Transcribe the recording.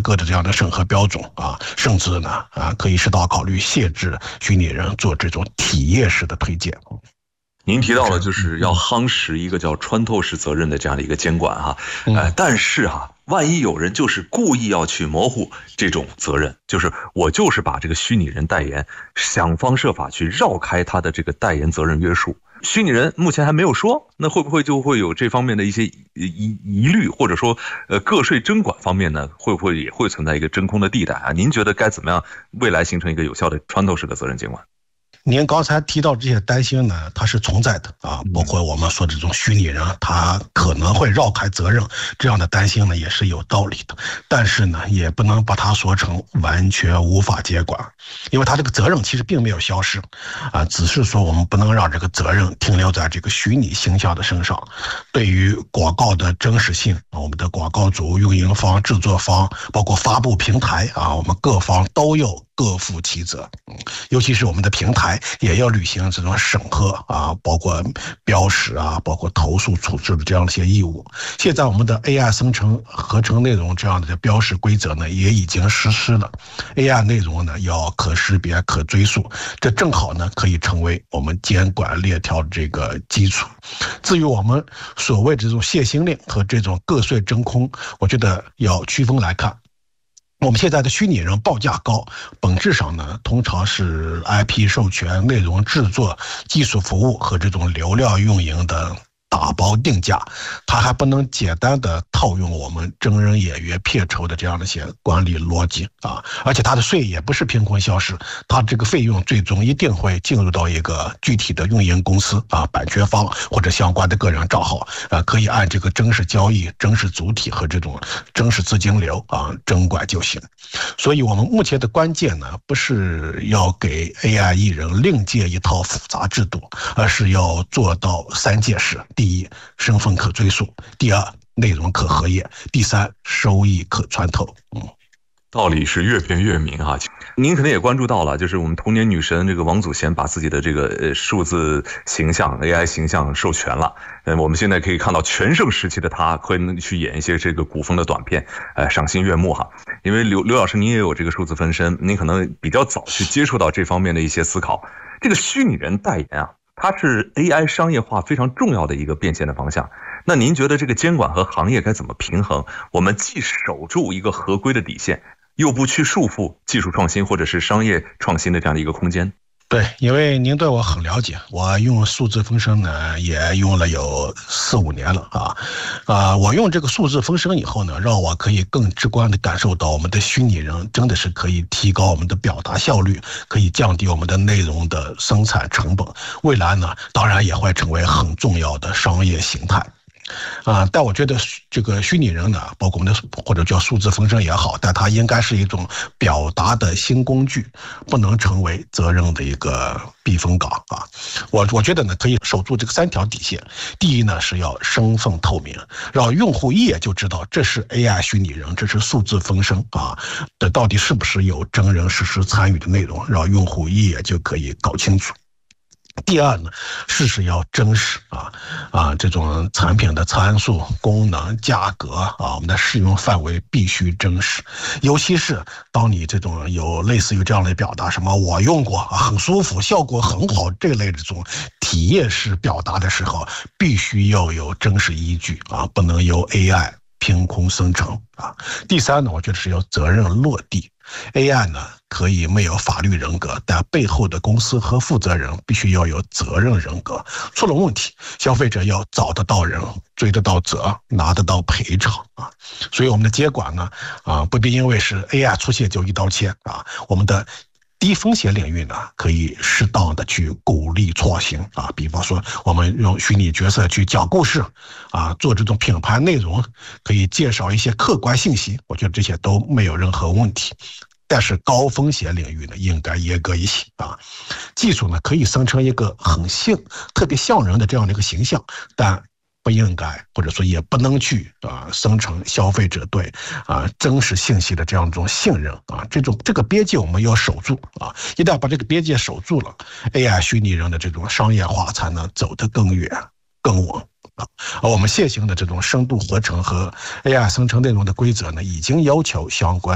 格的这样的审核标准啊，甚至呢可以适当考虑限制虚拟人做这种体验式的推荐。 您提到了就是要夯实一个叫穿透式责任的这样的一个监管哈，但是万一有人就是故意要去模糊这种责任，就是我就是把这个虚拟人代言想方设法去绕开他的这个代言责任约束，虚拟人目前还没有说，那会不会就会有这方面的一些疑虑，或者说个税征管方面呢，会不会也会存在一个真空的地带啊？您觉得该怎么样未来形成一个有效的穿透式的责任监管？ 您刚才提到这些担心呢，它是存在的啊，包括我们说这种虚拟人，他可能会绕开责任，这样的担心呢也是有道理的。但是呢，也不能把它说成完全无法监管，因为它这个责任其实并没有消失啊，只是说我们不能让这个责任停留在这个虚拟形象的身上。对于广告的真实性，我们的广告主、运营方、制作方，包括发布平台啊，我们各方都有各负其责，尤其是我们的平台也要履行这种审核啊，包括标识啊，包括投诉处置的这样的一些义务。现在我们的 AI 生成合成内容这样的标识规则呢，也已经实施了。AI 内容呢要可识别、可追溯，这正好呢可以成为我们监管链条的这个基础。至于我们所谓这种限行令和这种个税真空，我觉得要区分来看。我们现在的虚拟人报价高，本质上呢，通常是 IP 授权、内容制作、技术服务和这种流量运营的打包定价，它还不能简单的套用我们真人演员片酬的这样的一些管理逻辑啊，而且它的税也不是凭空消失，它这个费用最终一定会进入到一个具体的运营公司啊、版权方或者相关的个人账号可以按这个真实交易、真实主体和这种真实资金流征管就行。所以我们目前的关键呢，不是要给 AI 艺人另建一套复杂制度，而是要做到3件事。第一，身份可追溯；第二，内容可核验；第三，收益可穿透。 道理是越辩越明哈。您可能也关注到了，就是我们童年女神这个王祖贤把自己的这个数字形象 AI 形象授权了。我们现在可以看到全盛时期的她会去演一些这个古风的短片，赏心悦目哈。因为刘老师您也有这个数字分身，您可能比较早去接触到这方面的一些思考。这个虚拟人代言啊，它是 AI 商业化非常重要的一个变现的方向。那您觉得这个监管和行业该怎么平衡？我们既守住一个合规的底线，又不去束缚技术创新或者是商业创新的这样的一个空间。 对，因为您对我很了解，我用数字分身呢也用了有4-5年了我用这个数字分身以后呢，让我可以更直观的感受到我们的虚拟人真的是可以提高我们的表达效率，可以降低我们的内容的生产成本，未来呢当然也会成为很重要的商业形态。但我觉得这个虚拟人呢，包括我们的或者叫数字分身也好，但它应该是一种表达的新工具，不能成为责任的一个避风港我觉得呢，可以守住这个3条底线。第一呢，是要身份透明，让用户一眼就知道这是 AI 虚拟人，这是数字分身这到底是不是有真人实时参与的内容，让用户一眼就可以搞清楚。第二呢，事实要真实这种产品的参数、功能、价格我们的适用范围必须真实。尤其是当你这种有类似于这样的表达，什么我用过很舒服、效果很好这类这种体验式表达的时候，必须要有真实依据不能由 AI 凭空生成第三呢，我觉得是要责任落地。AI 呢可以没有法律人格，但背后的公司和负责人必须要有责任人格。出了问题，消费者要找得到人，追得到责，拿得到赔偿所以我们的监管呢不必因为是 AI 出现就一刀切我们的低风险领域呢，可以适当的去鼓励创新比方说我们用虚拟角色去讲故事做这种品牌内容，可以介绍一些客观信息，我觉得这些都没有任何问题。但是高风险领域呢，应该严格一些技术呢可以生成一个特别像人的这样的一个形象，但不应该或者说也不能去生成消费者对真实信息的这样一种信任这个边界我们要守住一旦把这个边界守住了 ，AI 虚拟人的这种商业化才能走得更远更稳而我们现行的这种深度合成和 AI 生成内容的规则呢，已经要求相关